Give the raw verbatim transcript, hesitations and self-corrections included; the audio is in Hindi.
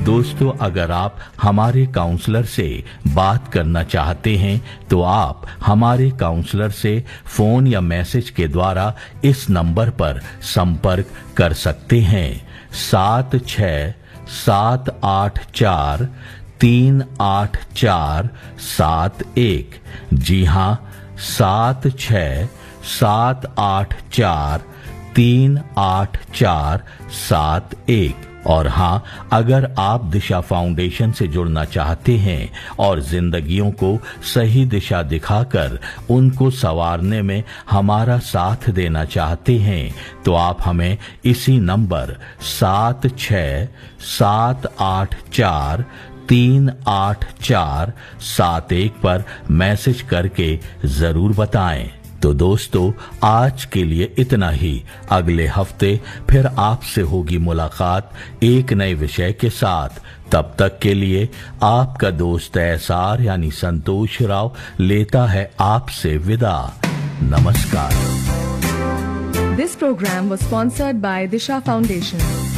दोस्तों, अगर आप हमारे काउंसलर से बात करना चाहते हैं तो आप हमारे काउंसलर से फोन या मैसेज के द्वारा इस नंबर पर संपर्क कर सकते हैं। सात छः सात आठ चार तीन आठ चार सात एक। जी हाँ, सात छः सात आठ चार तीन आठ चार सात एक। और हाँ, अगर आप दिशा फाउंडेशन से जुड़ना चाहते हैं और जिंदगियों को सही दिशा दिखाकर उनको संवारने में हमारा साथ देना चाहते हैं तो आप हमें इसी नंबर सात छः सात आठ चार तीन आठ चार सात एक पर मैसेज करके जरूर बताएं। तो दोस्तों, आज के लिए इतना ही। अगले हफ्ते फिर आपसे होगी मुलाकात एक नए विषय के साथ। तब तक के लिए आपका दोस्त एहसार यानी संतोष राव लेता है आपसे विदा। नमस्कार। This program was sponsored by Disha Foundation.